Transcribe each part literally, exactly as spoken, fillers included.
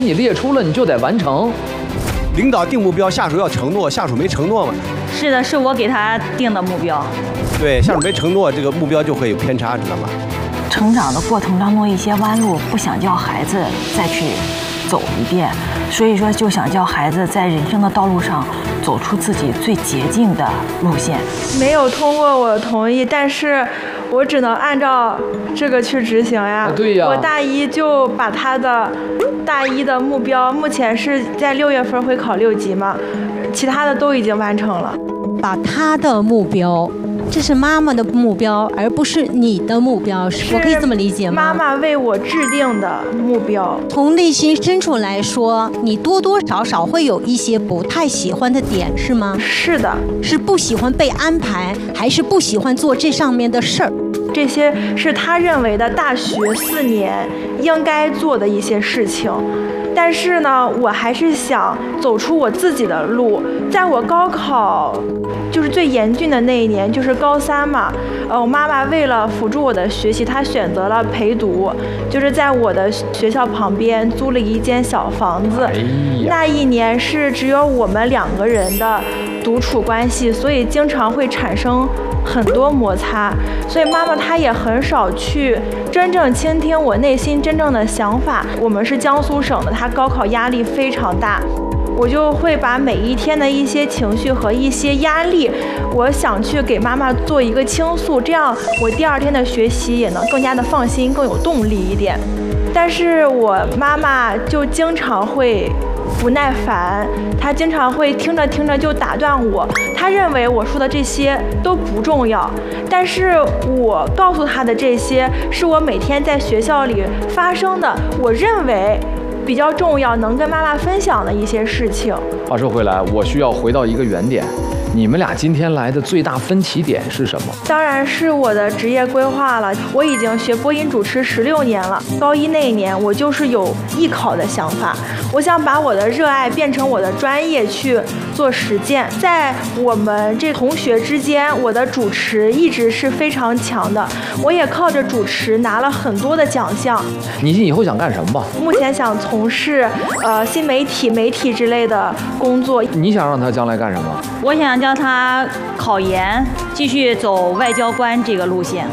你列出了，你就得完成。 领导定目标，下属要承诺，下属没承诺嘛？ 是的，是我给他定的目标。 对，下属没承诺，这个目标就会有偏差，知道吗？ 成长的过程当中，一些弯路不想叫孩子再去走一遍，所以说就想叫孩子在人生的道路上走出自己最捷径的路线。 没有通过我同意，但是我只能按照这个去执行呀。 啊、对呀。 我大一就把他的大一的目标，目前是在六月份会考六级嘛，其他的都已经完成了。 把他的目标。这是妈妈的目标，而不是你的目标，我可以这么理解吗？ 妈妈为我制定的目标。 从内心深处来说，你多多少少会有一些不太喜欢的点，是吗？ 是的。 是不喜欢被安排，还是不喜欢做这上面的事儿？ 这些是他认为的大学四年应该做的一些事情。但是呢，我还是想走出我自己的路。在我高考就是最严峻的那一年，就是高三嘛，呃，我妈妈为了辅助我的学习，她选择了陪读，就是在我的学校旁边租了一间小房子。 哎、 那一年是只有我们两个人的独处关系，所以经常会产生很多摩擦，所以妈妈她也很少去真正倾听我内心真正的想法。我们是江苏省的，她高考压力非常大，我就会把每一天的一些情绪和一些压力，我想去给妈妈做一个倾诉，这样我第二天的学习也能更加的放心，更有动力一点。但是我妈妈就经常会不耐烦，她经常会听着听着就打断我，她认为我说的这些都不重要，但是我告诉她的这些是我每天在学校里发生的，我认为比较重要，能跟妈妈分享的一些事情。 话说回来，我需要回到一个原点，你们俩今天来的最大分歧点是什么？ 当然是我的职业规划了。我已经学播音主持十六年了，高一那一年我就是有艺考的想法，我想把我的热爱变成我的专业去做实践。在我们这同学之间，我的主持一直是非常强的，我也靠着主持拿了很多的奖项。 你以后想干什么吧？ 目前想从事呃新媒体、媒体之类的工作。 你想让他将来干什么？ 我想叫他考研，继续走外交官这个路线。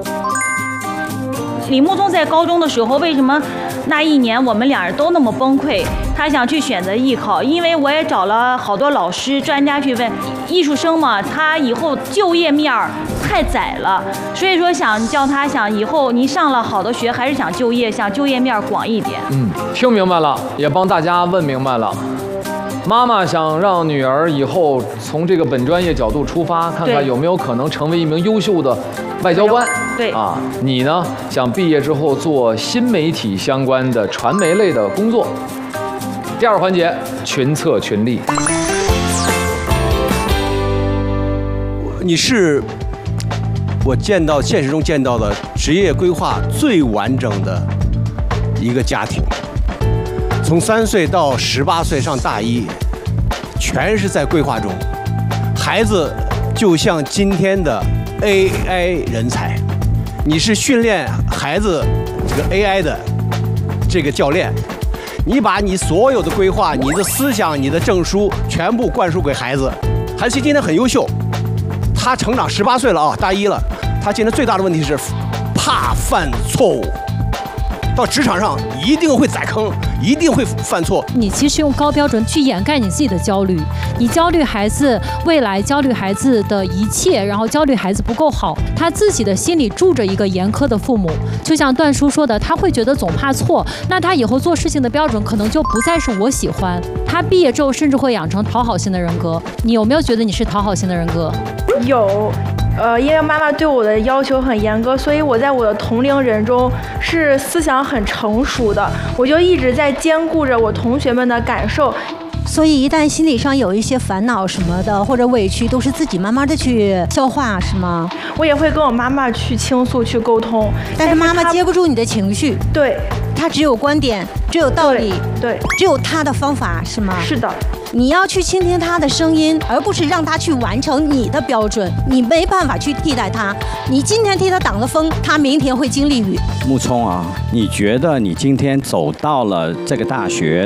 李木宗在高中的时候，为什么那一年我们俩人都那么崩溃？他想去选择艺考，因为我也找了好多老师、专家去问，艺术生嘛，他以后就业面儿太窄了，所以说想叫他想以后你上了好的学，还是想就业，想就业面广一点。 嗯，听明白了，也帮大家问明白了。妈妈想让女儿以后从这个本专业角度出发，看看有没有可能成为一名优秀的外交官。 对啊，你呢想毕业之后做新媒体相关的传媒类的工作。第二环节，群策群力。 你是我见到现实中见到的职业规划最完整的一个家庭。从三岁到十八岁上大一，全是在规划中。孩子就像今天的 A I 人才，你是训练孩子这个 A I 的这个教练，你把你所有的规划、你的思想、你的证书全部灌输给孩子。孩子今天很优秀，他成长十八岁了啊，大一了。他现在最大的问题是怕犯错误。到职场上一定会踩坑，一定会犯错。 你其实用高标准去掩盖你自己的焦虑，你焦虑孩子未来，焦虑孩子的一切，然后焦虑孩子不够好，他自己的心里住着一个严苛的父母。就像段叔说的，他会觉得总怕错，那他以后做事情的标准可能就不再是我喜欢。他毕业之后甚至会养成讨好型的人格。你有没有觉得你是讨好型的人格？ 有。呃，因为妈妈对我的要求很严格，所以我在我的同龄人中是思想很成熟的，我就一直在兼顾着我同学们的感受。 所以一旦心理上有一些烦恼什么的或者委屈，都是自己慢慢的去消化，是吗？ 我也会跟我妈妈去倾诉去沟通， 但是妈妈接不住你的情绪。 对， 她只有观点，只有道理， 对，对只有她的方法，是吗？ 是的。 你要去倾听他的声音，而不是让他去完成你的标准。你没办法去替代他，你今天替他挡了风，他明天会经历雨。 木聪啊，你觉得你今天走到了这个大学，